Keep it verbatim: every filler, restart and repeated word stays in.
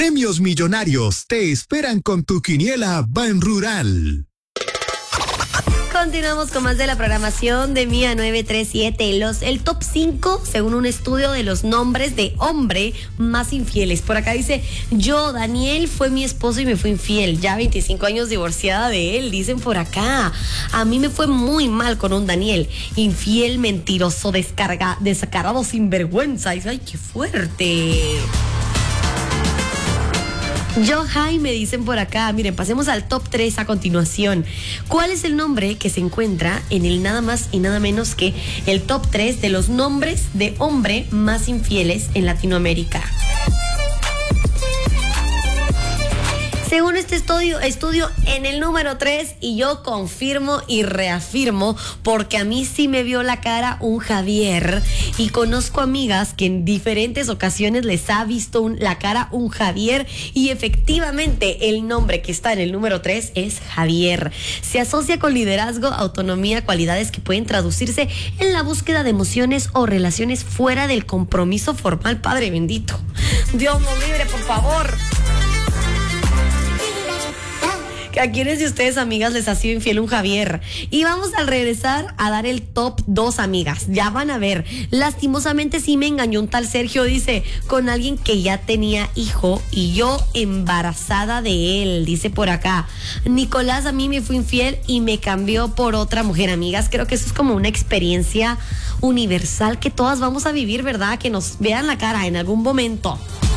Premios millonarios te esperan con tu quiniela Ban Rural. Continuamos con más de la programación de Mía nueve tres siete. Los, el top cinco, según un estudio de los nombres de hombre más infieles. Por acá dice, yo, Daniel, fue mi esposo y me fue infiel. Ya veinticinco años divorciada de él, dicen por acá. A mí me fue muy mal con un Daniel. Infiel, mentiroso, descarga, descarado, sinvergüenza. Dice, ay, qué fuerte. Yo, Jaime, dicen por acá. Miren, pasemos al top tres a continuación. ¿Cuál es el nombre que se encuentra en el nada más y nada menos que el top tres de los nombres de hombre más infieles en Latinoamérica? Según este estudio, estudio en el número tres, y yo confirmo y reafirmo, porque a mí sí me vio la cara un Javier, y conozco amigas que en diferentes ocasiones les ha visto un, la cara un Javier, y efectivamente el nombre que está en el número tres es Javier. Se asocia con liderazgo, autonomía, cualidades que pueden traducirse en la búsqueda de emociones o relaciones fuera del compromiso formal. Padre bendito, Dios nos libre, por favor. ¿A quiénes de ustedes, amigas, les ha sido infiel un Javier? Y vamos al regresar a dar el top dos, amigas. Ya van a ver. Lastimosamente sí me engañó un tal Sergio, dice, con alguien que ya tenía hijo y yo embarazada de él, dice por acá. Nicolás a mí me fue infiel y me cambió por otra mujer, amigas. Creo que eso es como una experiencia universal que todas vamos a vivir, ¿verdad? Que nos vean la cara en algún momento.